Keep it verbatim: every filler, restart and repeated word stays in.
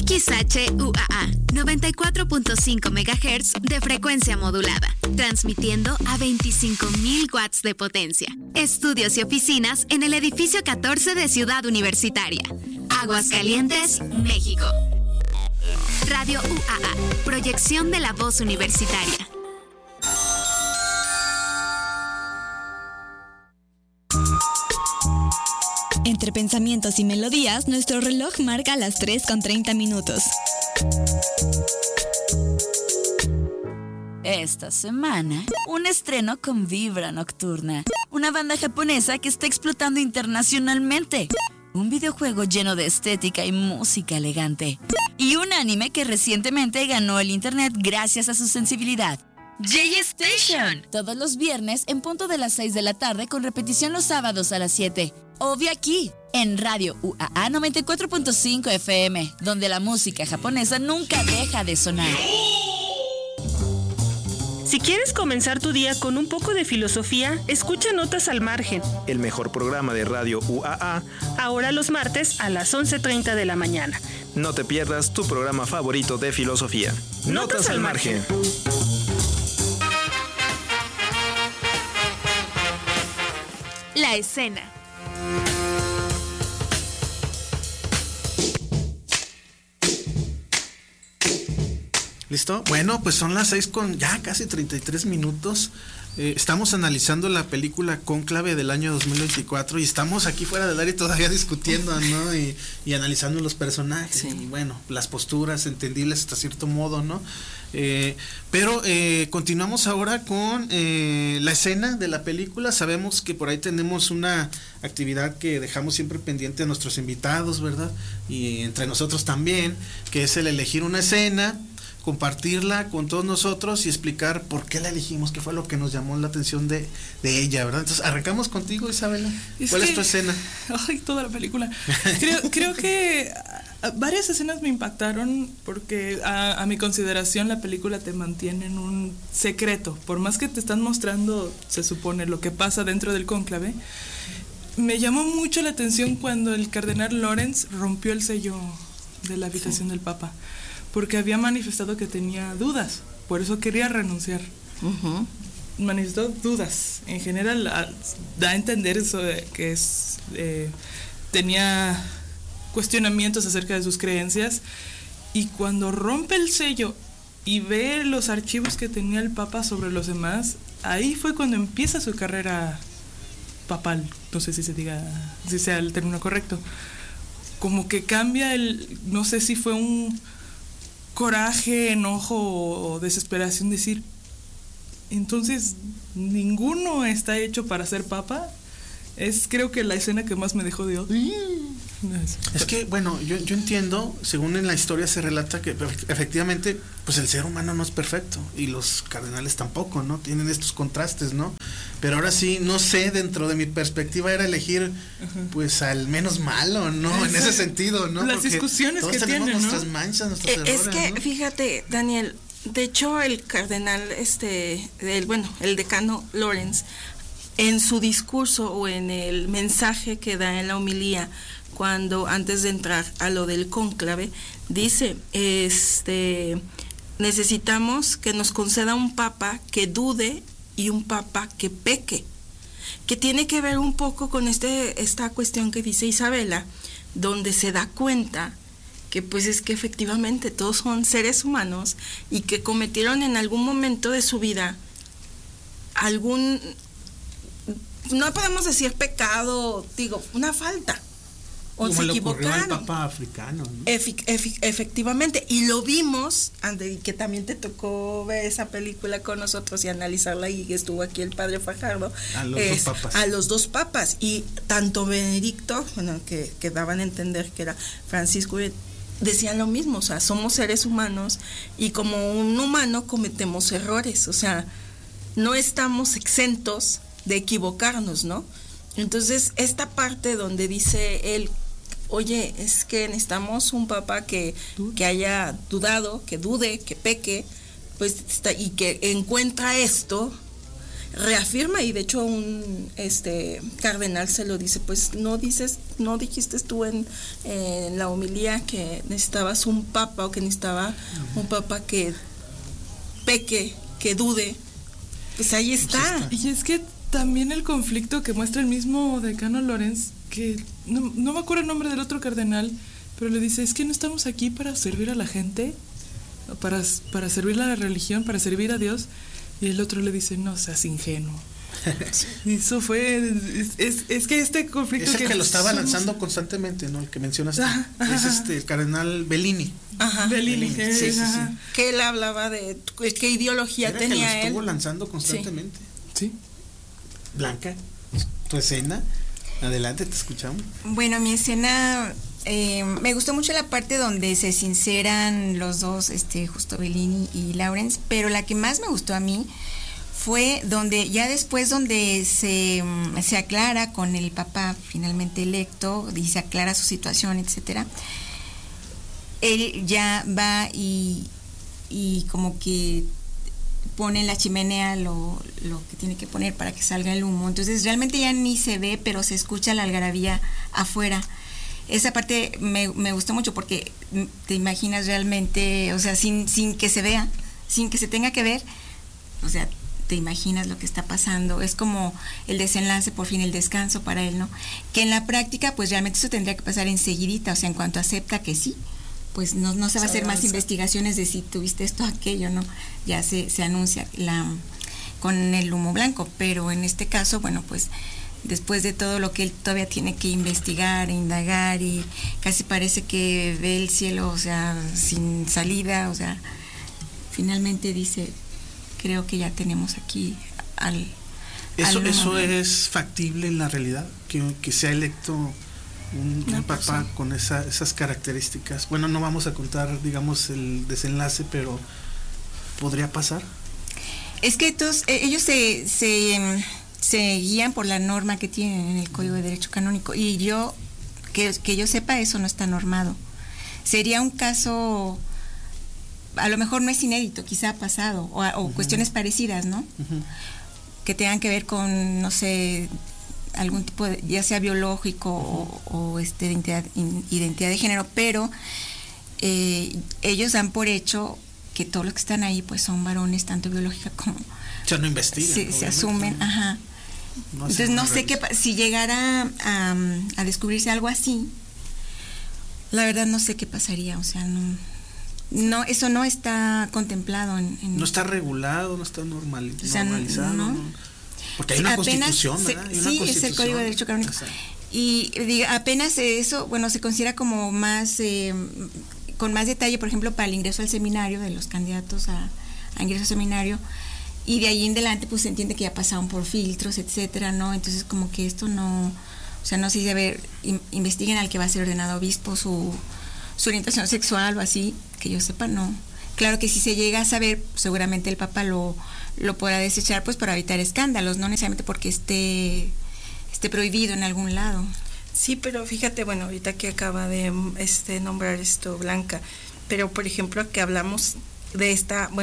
X H U A A, noventa y cuatro punto cinco megahertz de frecuencia modulada, transmitiendo a veinticinco mil watts de potencia. Estudios y oficinas en el edificio catorce de Ciudad Universitaria. Aguascalientes, México. Radio U A A, proyección de la voz universitaria. Entre pensamientos y melodías, nuestro reloj marca las tres con treinta minutos. Esta semana, un estreno con Vibra Nocturna, una banda japonesa que está explotando internacionalmente, un videojuego lleno de estética y música elegante, y un anime que recientemente ganó el internet gracias a su sensibilidad. J-Station. Todos los viernes en punto de las seis de la tarde con repetición los sábados a las siete. Obvio aquí, en Radio U A A noventa y cuatro punto cinco F M, donde la música japonesa nunca deja de sonar. Si quieres comenzar tu día con un poco de filosofía, escucha Notas al Margen, el mejor programa de Radio U A A, ahora los martes a las once treinta de la mañana. No te pierdas tu programa favorito de filosofía. Notas, Notas al Margen. La escena. ¿Listo? Bueno, pues son las seis con ya casi treinta y tres minutos. Eh, estamos analizando la película Cónclave del año dos mil veinticuatro y estamos aquí fuera del área todavía discutiendo, ¿no? Y, y analizando los personajes, sí. Y bueno, las posturas entendibles hasta cierto modo, ¿no? Eh, pero eh, continuamos ahora con eh, la escena de la película. Sabemos que por ahí tenemos una actividad que dejamos siempre pendiente a nuestros invitados, ¿verdad? Y entre nosotros también, que es el elegir una escena, compartirla con todos nosotros y explicar por qué la elegimos, qué fue lo que nos llamó la atención de, de ella, ¿verdad? Entonces, arrancamos contigo, Isabela. Es ¿Cuál que, es tu escena? Ay, toda la película. Creo, creo que varias escenas me impactaron porque a, a mi consideración la película te mantiene en un secreto. Por más que te están mostrando, se supone, lo que pasa dentro del cónclave, me llamó mucho la atención cuando el cardenal Lorenz rompió el sello de la habitación sí. del Papa. Porque había manifestado que tenía dudas, por eso quería renunciar. Uh-huh. Manifestó dudas. En general, a, da a entender eso de que es, eh, tenía cuestionamientos acerca de sus creencias. Y cuando rompe el sello y ve los archivos que tenía el Papa sobre los demás, ahí fue cuando empieza su carrera papal. No sé si se diga, si sea el término correcto. Como que cambia el, no sé si fue un coraje, enojo o desesperación, decir, entonces ninguno está hecho para ser papa. Es creo que la escena que más me dejó de odio. Es que, bueno, yo, yo entiendo, según en la historia se relata que efectivamente, pues el ser humano no es perfecto y los cardenales tampoco, ¿no? Tienen estos contrastes, ¿no? Pero ahora sí, no sé, dentro de mi perspectiva era elegir, uh-huh. pues al menos malo, ¿no? Exacto. En ese sentido, ¿no? Las Porque discusiones todos que tenemos tienen, nuestras ¿no? manchas, nuestros eh, errores, Es que, ¿no? fíjate, Daniel, de hecho el cardenal, este, el, bueno, el decano Lorenz, en su discurso o en el mensaje que da en la homilía, cuando antes de entrar a lo del cónclave, dice, este, necesitamos que nos conceda un papa que dude y un papa que peque, que tiene que ver un poco con este esta cuestión que dice Isabela, donde se da cuenta que pues es que efectivamente todos son seres humanos y que cometieron en algún momento de su vida algún, no podemos decir pecado, digo, una falta. O como se le ocurrió al equivocaron. Papa africano, ¿no? Efic- efic- efectivamente, y lo vimos, y que también te tocó ver esa película con nosotros y analizarla, y estuvo aquí el padre Fajardo, a los es, dos papas. a los dos papas, y tanto Benedicto, bueno, que, que daban a entender que era Francisco, decían lo mismo, o sea, somos seres humanos, y como un humano cometemos errores, o sea, no estamos exentos de equivocarnos, ¿no? Entonces, esta parte donde dice él, oye, es que necesitamos un papa que, que haya dudado, que dude, que peque, pues, y que encuentra esto, reafirma, y de hecho un este cardenal se lo dice, pues no dices, no dijiste tú en, en la homilía que necesitabas un papa, o que necesitaba un papa que peque, que dude, pues ahí está. Y es que también el conflicto que muestra el mismo decano Lorenz, que no, no me acuerdo el nombre del otro cardenal, pero le dice, es que no estamos aquí para servir a la gente, para, para servir a la religión, para servir a Dios. Y el otro le dice, no seas ingenuo. Y eso fue, es, es, es que este conflicto... Es el que, que lo estaba somos... lanzando constantemente, ¿no? El que mencionas. Ajá, ajá. Es este, el cardenal Bellini. Ajá. Bellini, Bellini. Sí, sí, sí. Que él hablaba de qué ideología Era tenía que lo estuvo él. lanzando constantemente. Sí. Blanca, tu escena, adelante, te escuchamos. Bueno, mi escena, eh, me gustó mucho la parte donde se sinceran los dos, este, justo Bellini y Lawrence, pero la que más me gustó a mí fue donde, ya después donde se, se aclara con el Papa finalmente electo, y se aclara su situación, etcétera, él ya va y, y como que pone en la chimenea lo, lo que tiene que poner para que salga el humo. Entonces realmente ya ni se ve, pero se escucha la algarabía afuera. Esa parte me, me gustó mucho porque te imaginas realmente, o sea, sin, sin que se vea, sin que se tenga que ver, o sea, te imaginas lo que está pasando. Es como el desenlace, por fin el descanso para él, ¿no? Que en la práctica, pues realmente eso tendría que pasar enseguidita, o sea, en cuanto acepta que sí, pues no, no se va a hacer más investigaciones de si tuviste esto o aquello, ¿no? Ya se, se anuncia la con el humo blanco, pero en este caso, bueno, pues después de todo lo que él todavía tiene que investigar, indagar, y casi parece que ve el cielo, o sea, sin salida, o sea, finalmente dice, creo que ya tenemos aquí al... ¿Eso, al eso es factible en la realidad? Que, que sea electo un, un papá con esa, esas características. Bueno, no vamos a contar, digamos, el desenlace, pero ¿podría pasar? Es que todos, eh, ellos se, se, se guían por la norma que tienen en el Código de Derecho Canónico, y yo, que, que yo sepa, eso no está normado. Sería un caso, a lo mejor no es inédito, quizá ha pasado, o, o uh-huh. cuestiones parecidas, ¿no? Uh-huh. Que tengan que ver con, no sé, algún tipo de, ya sea biológico o, o este, de identidad, identidad de género, pero eh, ellos dan por hecho que todos los que están ahí pues son varones, tanto biológica como... O sea, no investigan. Se, se asumen, ¿no? Ajá. No Entonces no sé qué, si llegara a, a descubrirse algo así, la verdad no sé qué pasaría, o sea, no... No, eso no está contemplado en... en no está regulado, no está normal, o sea, normalizado. No, no. Porque hay una constitución, se, ¿verdad? Hay sí, una constitución. Es el Código de Derecho Canónico. Y diga, apenas eso, bueno, se considera como más, eh, con más detalle, por ejemplo, para el ingreso al seminario, de los candidatos a, a ingreso al seminario, y de ahí en adelante, pues se entiende que ya pasaron por filtros, etcétera, ¿no? Entonces, como que esto no, o sea, no sé si, a ver, in, investiguen al que va a ser ordenado obispo su, su orientación sexual o así, que yo sepa, no. Claro que si se llega a saber, seguramente el Papa lo, lo podrá desechar, pues para evitar escándalos, no necesariamente porque esté, esté prohibido en algún lado. Sí, pero fíjate, bueno, ahorita que acaba de este nombrar esto Blanca, pero por ejemplo que hablamos de esta, bueno,